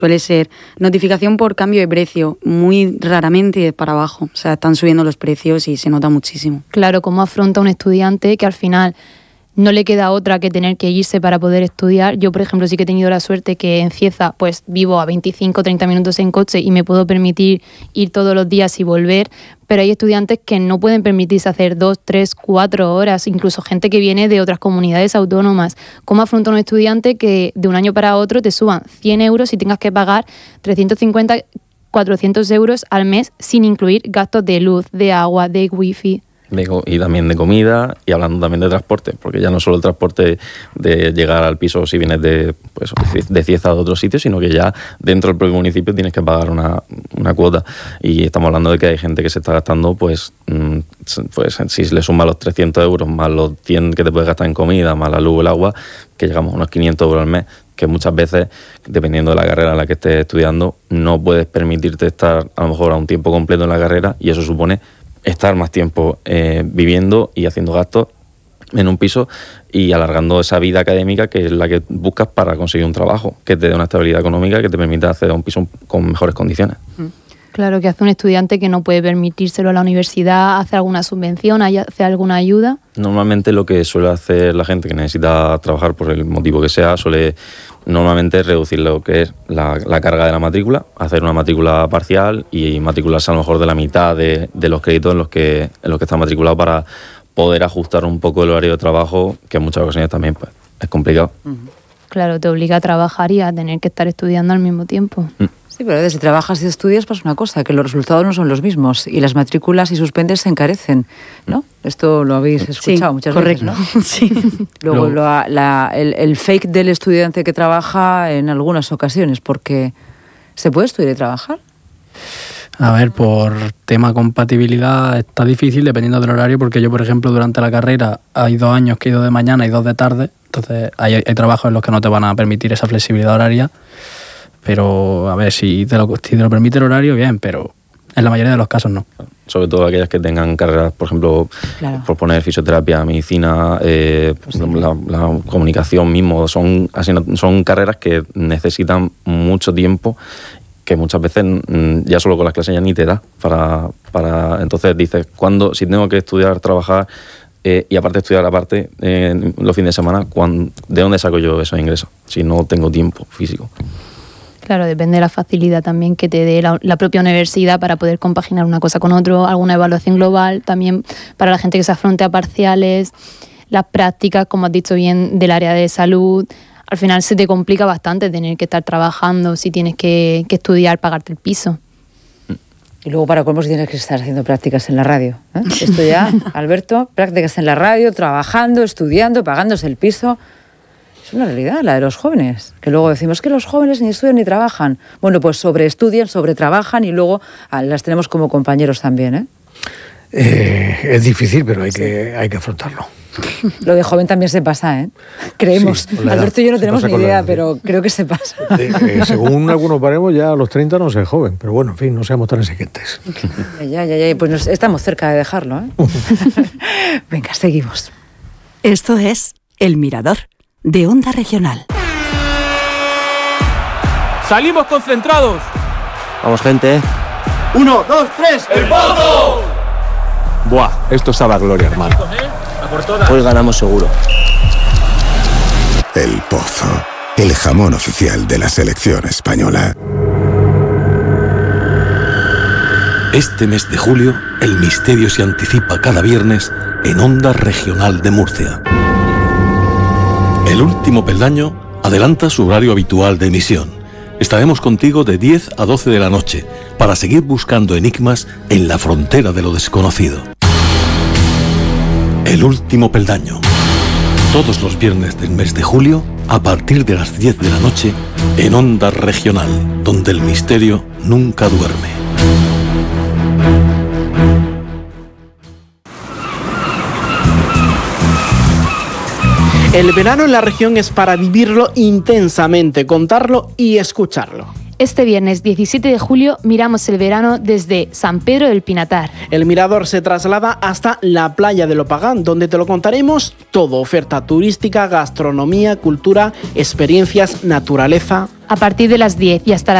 Suele ser notificación por cambio de precio, muy raramente para abajo. O sea, están subiendo los precios y se nota muchísimo. Claro, ¿cómo afronta un estudiante que al final no le queda otra que tener que irse para poder estudiar? Yo, por ejemplo, sí que he tenido la suerte que en Cieza pues vivo a 25-30 minutos en coche y me puedo permitir ir todos los días y volver, pero hay estudiantes que no pueden permitirse hacer 2, 3, 4 horas, incluso gente que viene de otras comunidades autónomas. ¿Cómo afronta un estudiante que de un año para otro te suban 100 euros y tengas que pagar 350, 400 euros al mes sin incluir gastos de luz, de agua, de wifi? Y también de comida, y hablando también de transporte, porque ya no solo el transporte de llegar al piso si vienes de Cieza o de otro sitio, sino que ya dentro del propio municipio tienes que pagar una cuota. Y estamos hablando de que hay gente que se está gastando, pues si le suma los 300 euros más los 100 que te puedes gastar en comida, más la luz, el agua, que llegamos a unos 500 euros al mes, que muchas veces, dependiendo de la carrera en la que estés estudiando, no puedes permitirte estar a lo mejor a un tiempo completo en la carrera, y eso supone estar más tiempo viviendo y haciendo gastos en un piso y alargando esa vida académica que es la que buscas para conseguir un trabajo que te dé una estabilidad económica que te permita acceder a un piso con mejores condiciones. Claro, que hace un estudiante que no puede permitírselo a la universidad, hace alguna subvención, hace alguna ayuda. Normalmente lo que suele hacer la gente que necesita trabajar por el motivo que sea, suele normalmente reducir lo que es la carga de la matrícula, hacer una matrícula parcial y matricularse a lo mejor de la mitad de los créditos en los que está matriculado para poder ajustar un poco el horario de trabajo, que en muchas ocasiones también pues, es complicado. Claro, te obliga a trabajar y a tener que estar estudiando al mismo tiempo. Sí, pero a veces si trabajas y estudias pasa una cosa, que los resultados no son los mismos y las matrículas si suspendes se encarecen, ¿no? Esto lo habéis escuchado muchas veces, ¿no? Sí. Luego el fake del estudiante que trabaja en algunas ocasiones, porque ¿se puede estudiar y trabajar? A ver, por tema compatibilidad está difícil dependiendo del horario, porque yo, por ejemplo, durante la carrera hay 2 años que he ido de mañana y 2 de tarde, entonces hay trabajos en los que no te van a permitir esa flexibilidad horaria. Pero, a ver, si te lo permite el horario, bien, pero en la mayoría de los casos no. Sobre todo aquellas que tengan carreras, por ejemplo, por poner fisioterapia, medicina, la comunicación mismo, son carreras que necesitan mucho tiempo, que muchas veces ya solo con las clases ya ni te da para entonces dices, si tengo que estudiar, trabajar y aparte estudiar los fines de semana, ¿de dónde saco yo esos ingresos? Si no tengo tiempo físico. Claro, depende de la facilidad también que te dé la propia universidad para poder compaginar una cosa con otro, alguna evaluación global, también para la gente que se afronte a parciales, las prácticas, como has dicho bien, del área de salud. Al final se te complica bastante tener que estar trabajando si tienes que estudiar, pagarte el piso. Y luego para colmo si tienes que estar haciendo prácticas en la radio. Esto ya, Alberto, prácticas en la radio, trabajando, estudiando, pagándose el piso. Es una realidad, la de los jóvenes, que luego decimos que los jóvenes ni estudian ni trabajan. Bueno, pues sobreestudian, sobretrabajan y luego las tenemos como compañeros también, Es difícil, pero hay que afrontarlo. Lo de joven también se pasa, Creemos. Sí, Alberto y yo no tenemos ni idea, pero creo que se pasa. Según algunos baremos, ya a los 30 no sé joven, pero bueno, en fin, no seamos tan exigentes. Ya, pues estamos cerca de dejarlo, Venga, seguimos. Esto es El Mirador, de Onda Regional. ¡Salimos concentrados! Vamos, gente. 1, 2, 3, ¡el Pozo! Buah, esto sabe a gloria, hermano. Hoy ganamos seguro. El Pozo, el jamón oficial de la selección española. Este mes de julio, el misterio se anticipa cada viernes en Onda Regional de Murcia. El último peldaño adelanta su horario habitual de emisión. Estaremos contigo de 10 a 12 de la noche para seguir buscando enigmas en la frontera de lo desconocido. El último peldaño. Todos los viernes del mes de julio, a partir de las 10 de la noche, en Onda Regional, donde el misterio nunca duerme. El verano en la región es para vivirlo intensamente, contarlo y escucharlo. Este viernes 17 de julio miramos el verano desde San Pedro del Pinatar. El mirador se traslada hasta la playa de Lopagán, donde te lo contaremos todo: oferta turística, gastronomía, cultura, experiencias, naturaleza. A partir de las 10 y hasta las